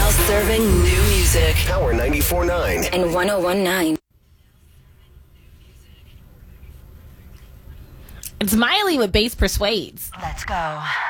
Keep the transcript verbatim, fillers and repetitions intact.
Now serving new music. Power ninety-four point nine and one oh one point nine. It's Miley with Bass Persuades. Let's go.